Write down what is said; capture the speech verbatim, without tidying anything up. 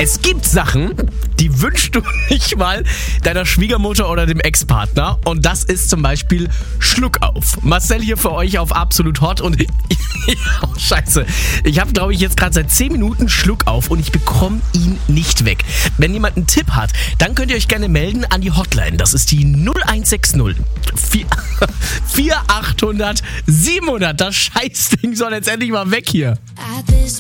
Es gibt Sachen, die wünschst du nicht mal deiner Schwiegermutter oder dem Ex-Partner. Und das ist zum Beispiel Schluck auf. Marcel hier für euch auf Absolut Hot. Und oh, scheiße, ich habe, glaube ich, jetzt gerade seit zehn Minuten Schluck auf und ich bekomme ihn nicht weg. Wenn jemand einen Tipp hat, dann könnt ihr euch gerne melden an die Hotline. Das ist die null eins sechs null vier achthundert siebenhundert. Das Scheißding soll jetzt endlich mal weg hier.